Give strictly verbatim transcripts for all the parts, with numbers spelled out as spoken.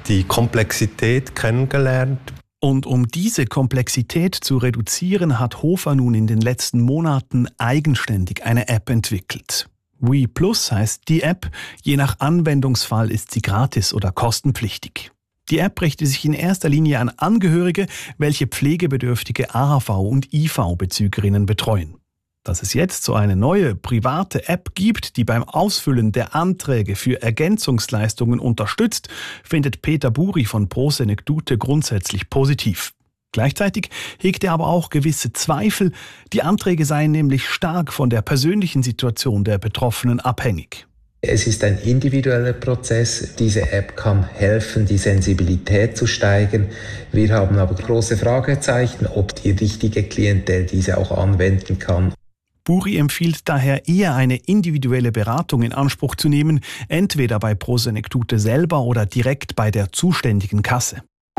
die Komplexität kennengelernt. Und um diese Komplexität zu reduzieren, hat Hofer nun in den letzten Monaten eigenständig eine App entwickelt. We Plus heißt die App. Je nach Anwendungsfall ist sie gratis oder kostenpflichtig. Die App richtet sich in erster Linie an Angehörige, welche pflegebedürftige A H V- und I V-Bezügerinnen betreuen. Dass es jetzt so eine neue private App gibt, die beim Ausfüllen der Anträge für Ergänzungsleistungen unterstützt, findet Peter Buri von Pro Senectute grundsätzlich positiv. Gleichzeitig hegt er aber auch gewisse Zweifel. Die Anträge seien nämlich stark von der persönlichen Situation der Betroffenen abhängig. Es ist ein individueller Prozess. Diese App kann helfen, die Sensibilität zu steigern. Wir haben aber große Fragezeichen, ob die richtige Klientel diese auch anwenden kann. Buri empfiehlt daher eher eine individuelle Beratung in Anspruch zu nehmen, entweder bei Pro Senectute selber oder direkt bei der zuständigen Kasse.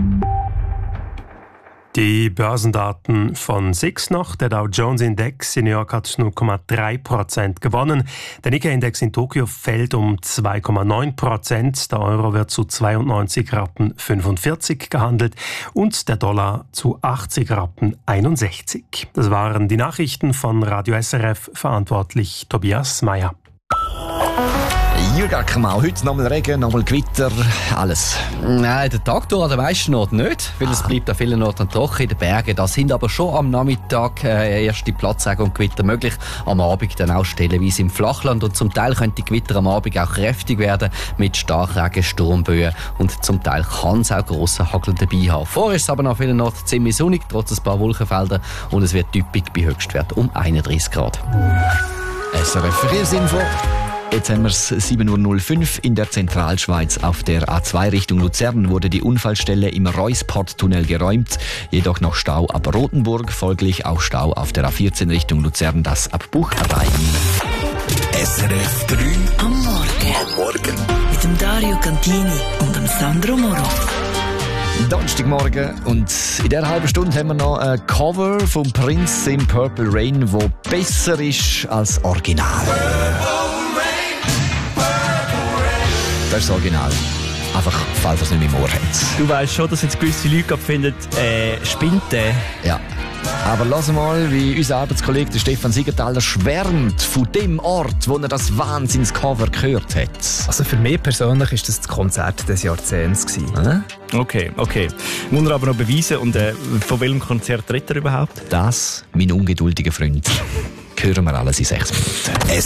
Die Börsendaten von S I X noch. Der Dow Jones Index in New York hat null Komma drei Prozent gewonnen. Der Nikkei-Index in Tokio fällt um zwei Komma neun Prozent. Der Euro wird zu zweiundneunzig Rappen fünfundvierzig gehandelt und der Dollar zu achtzig Rappen einundsechzig. Das waren die Nachrichten von Radio S R F, verantwortlich Tobias Meyer. Jürgen Ackermann, heute nochmal Regen, nochmal Gewitter, alles. Nein, der Tag durch an den meisten Orten nicht, weil es bleibt an vielen Orten trocken in den Bergen. Da sind aber schon am Nachmittag äh, erste Platzregen und Gewitter möglich. Am Abend dann auch stellenweise im Flachland und zum Teil können die Gewitter am Abend auch kräftig werden mit Starkregen, Sturmböen und zum Teil kann es auch grossen Hagel dabei haben. Vorher ist es aber an vielen Orten ziemlich sonnig, trotz ein paar Wolkenfelder und es wird typisch bei Höchstwert um einunddreißig Grad. S R F Verkehrsinfo. Jetzt haben wir es sieben Uhr null fünf in der Zentralschweiz. Auf der A zwei Richtung Luzern wurde die Unfallstelle im Reusport-Tunnel geräumt. Jedoch noch Stau ab Rotenburg, folglich auch Stau auf der A vierzehn Richtung Luzern, das ab Buchenrhein. S R F drei am Morgen. Am Morgen. Mit dem Dario Cantini und dem Sandro Moro. Donnerstagmorgen und in dieser halben Stunde haben wir noch ein Cover vom Prince im Purple Rain, das besser ist als Original. Das ist das Original. Einfach, falls ihr es nicht mehr im Ohr habt. Du weißt schon, dass jetzt gewisse Leute finden, äh, spinnt der. Ja. Aber lass mal, wie unser Arbeitskollege Stefan Siegenthaler schwärmt von dem Ort, wo er das Wahnsinnscover gehört hat. Also für mich persönlich war das das Konzert des Jahrzehnts. Äh? Okay, okay. Muss er aber noch beweisen. Und äh, von welchem Konzert redet er überhaupt? Das, mein ungeduldiger Freund, hören wir alles in sechs Minuten.